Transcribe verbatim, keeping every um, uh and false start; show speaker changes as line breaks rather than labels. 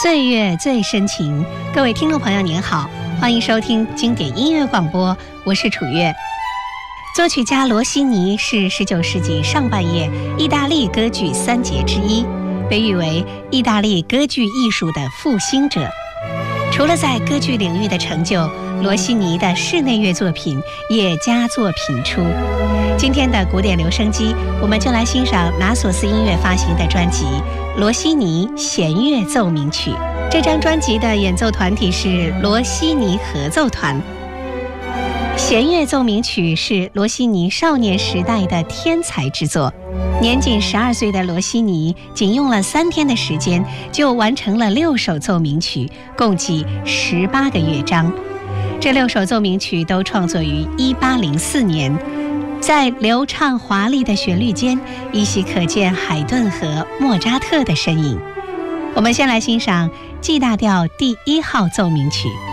岁月最深情，各位听众朋友您好，欢迎收听经典音乐广播，我是楚月。作曲家罗西尼是十九世纪上半叶意大利歌剧三杰之一，被誉为意大利歌剧艺术的复兴者。除了在歌剧领域的成就，罗西尼的室内乐作品也佳作频出。今天的古典留声机，我们就来欣赏拿索斯音乐发行的专辑《罗西尼弦乐奏鸣曲》。这张专辑的演奏团体是罗西尼合奏团。弦乐奏鸣曲是罗西尼少年时代的天才之作。年仅十二岁的罗西尼，仅用了三天的时间就完成了六首奏鸣曲，共计十八个乐章。这六首奏鸣曲都创作于一八零四年，在流畅华丽的旋律间，依稀可见海顿和莫扎特的身影。我们先来欣赏 G 大调第一号奏鸣曲。